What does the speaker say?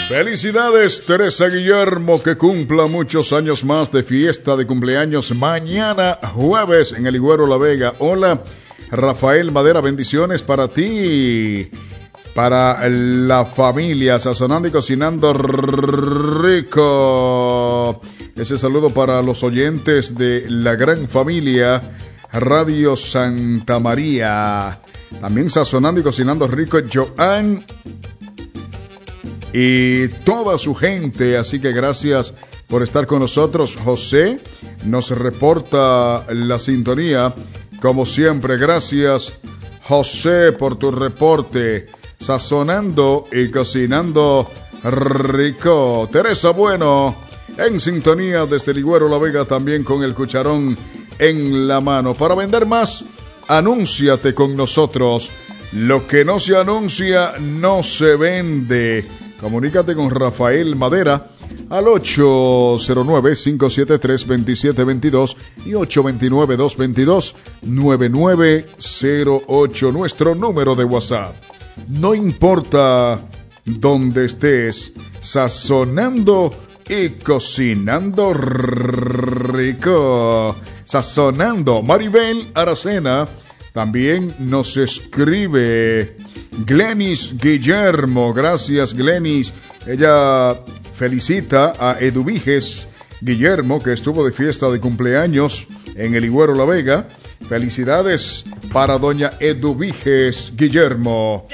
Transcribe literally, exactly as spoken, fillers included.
Felicidades, Teresa Guillermo, que cumpla muchos años más de fiesta de cumpleaños mañana jueves en el Higuero La Vega. Hola, Rafael Madera, bendiciones para ti, para la familia, sazonando y cocinando rico. Ese saludo para los oyentes de la gran familia Radio Santa María. También sazonando y cocinando rico, Joan y toda su gente, así que gracias por estar con nosotros. José nos reporta la sintonía, como siempre. Gracias, José, por tu reporte, sazonando y cocinando rico. Teresa Bueno, en sintonía desde el Higuero La Vega, también con el cucharón en la mano. Para vender más, anúnciate con nosotros. Lo que no se anuncia, no se vende. Comunícate con Rafael Madera al ocho cero nueve, cinco siete tres, dos siete dos dos y ocho dos nueve, dos dos dos, nueve nueve cero ocho, nuestro número de WhatsApp. No importa dónde estés, sazonando y cocinando rico. Sazonando. Maribel Aracena también nos escribe. Glenis Guillermo, gracias Glenis. Ella felicita a Eduviges Guillermo, que estuvo de fiesta de cumpleaños en el Higuero La Vega. Felicidades para doña Eduviges Guillermo.